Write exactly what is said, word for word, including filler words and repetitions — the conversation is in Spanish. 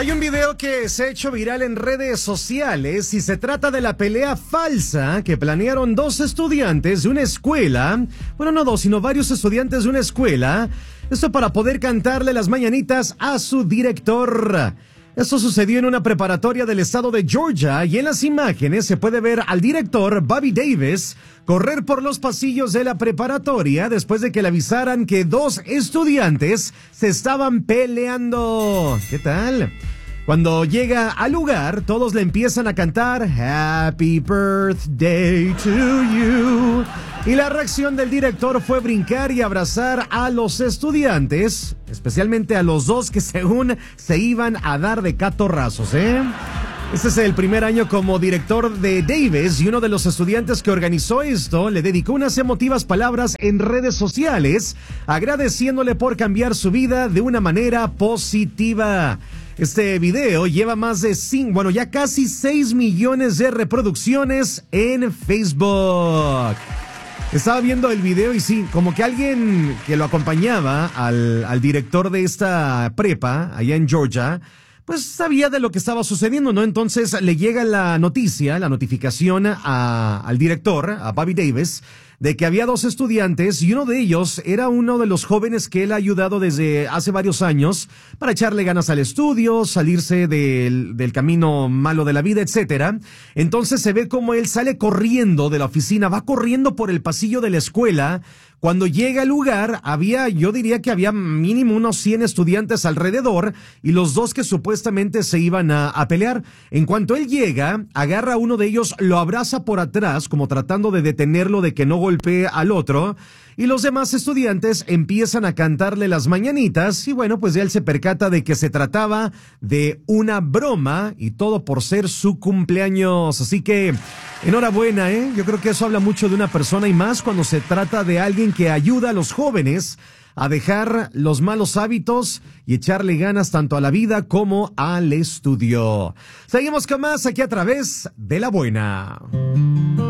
Hay un video que se ha hecho viral en redes sociales y se trata de la pelea falsa que planearon dos estudiantes de una escuela, bueno, no dos, sino varios estudiantes de una escuela, esto para poder cantarle las mañanitas a su director. Esto sucedió en una preparatoria del estado de Georgia y en las imágenes se puede ver al director Bobby Davis correr por los pasillos de la preparatoria después de que le avisaran que dos estudiantes se estaban peleando. ¿Qué tal? Cuando llega al lugar, todos le empiezan a cantar Happy Birthday to you. Y la reacción del director fue brincar y abrazar a los estudiantes, especialmente a los dos que según se iban a dar de catorrazos, ¿eh? Este es el primer año como director de Davis y uno de los estudiantes que organizó esto le dedicó unas emotivas palabras en redes sociales, agradeciéndole por cambiar su vida de una manera positiva. Este video lleva más de cinco, bueno, ya casi seis millones de reproducciones en Facebook. Estaba viendo el video y sí, como que alguien que lo acompañaba al, al director de esta prepa allá en Georgia, pues sabía de lo que estaba sucediendo, ¿no? Entonces le llega la noticia, la notificación a, al director, a Bobby Davis, de que había dos estudiantes y uno de ellos era uno de los jóvenes que él ha ayudado desde hace varios años para echarle ganas al estudio, salirse del, del camino malo de la vida, etcétera. Entonces se ve como él sale corriendo de la oficina, va corriendo por el pasillo de la escuela. Cuando llega al lugar, había, yo diría que había mínimo unos cien estudiantes alrededor y los dos que supuestamente se iban a, a pelear. En cuanto él llega, agarra a uno de ellos, lo abraza por atrás, como tratando de detenerlo de que no golpee al otro, y los demás estudiantes empiezan a cantarle las mañanitas, y bueno, pues ya él se percata de que se trataba de una broma, y todo por ser su cumpleaños. Así que, enhorabuena, ¿eh? Yo creo que eso habla mucho de una persona, y más cuando se trata de alguien que ayuda a los jóvenes a dejar los malos hábitos y echarle ganas tanto a la vida como al estudio. Seguimos con más aquí a través de La Buena.